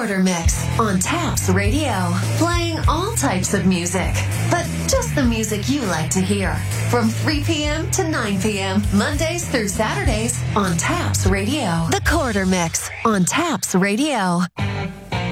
Quarter Mix on Taps Radio. Playing all types of music, but just the music you like to hear. From 3 p.m. to 9 p.m., Mondays through Saturdays on Taps Radio. The Quarter Mix on Taps Radio.